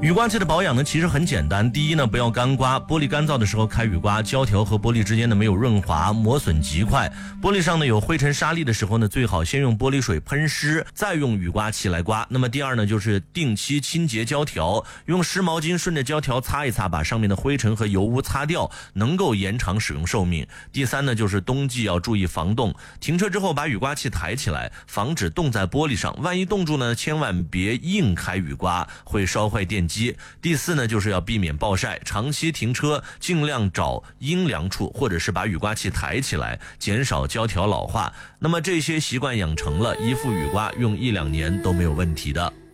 雨刮器的保养呢，其实很简单。第一呢，不要干刮，玻璃干燥的时候开雨刮，胶条和玻璃之间呢没有润滑，磨损极快。玻璃上呢有灰尘沙粒的时候呢，最好先用玻璃水喷湿，再用雨刮器来刮。那么第二呢，就是定期清洁胶条，用湿毛巾顺着胶条擦一擦，把上面的灰尘和油污擦掉，能够延长使用寿命。第三呢，就是冬季要注意防冻，停车之后把雨刮器抬起来，防止冻在玻璃上，万一冻住呢，千万别硬开雨刮，会烧坏电机。第四呢，就是要避免暴晒，长期停车尽量找阴凉处，或者是把雨刮器抬起来，减少胶条老化。那么这些习惯养成了，一副雨刮用1-2年都没有问题的。